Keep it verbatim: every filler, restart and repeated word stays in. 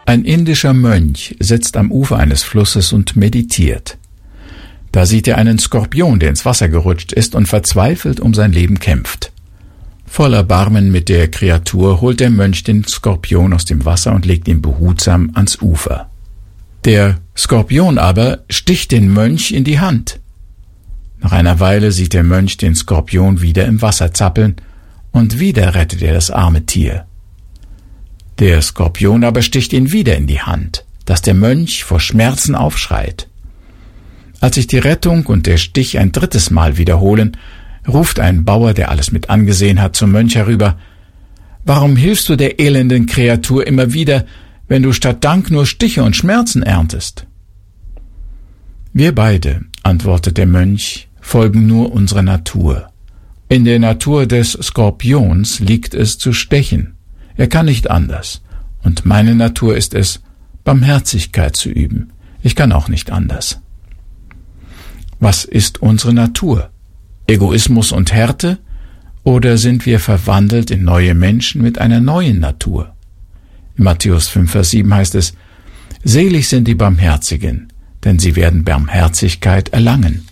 Ein indischer Mönch sitzt am Ufer eines Flusses und meditiert. Da sieht er einen Skorpion, der ins Wasser gerutscht ist und verzweifelt um sein Leben kämpft. Voll Erbarmen mit der Kreatur holt der Mönch den Skorpion aus dem Wasser und legt ihn behutsam ans Ufer. Der Skorpion aber sticht den Mönch in die Hand. Nach einer Weile sieht der Mönch den Skorpion wieder im Wasser zappeln, und wieder rettet er das arme Tier. Der Skorpion aber sticht ihn wieder in die Hand, dass der Mönch vor Schmerzen aufschreit. Als sich die Rettung und der Stich ein drittes Mal wiederholen, ruft ein Bauer, der alles mit angesehen hat, zum Mönch herüber: »Warum hilfst du der elenden Kreatur immer wieder, wenn du statt Dank nur Stiche und Schmerzen erntest?« »Wir beide«, antwortet der Mönch, »folgen nur unserer Natur. In der Natur des Skorpions liegt es zu stechen. Er kann nicht anders. Und meine Natur ist es, Barmherzigkeit zu üben. Ich kann auch nicht anders.« Was ist unsere Natur? Egoismus und Härte? Oder sind wir verwandelt in neue Menschen mit einer neuen Natur? In Matthäus fünf, Vers sieben heißt es: »Selig sind die Barmherzigen, denn sie werden Barmherzigkeit erlangen.«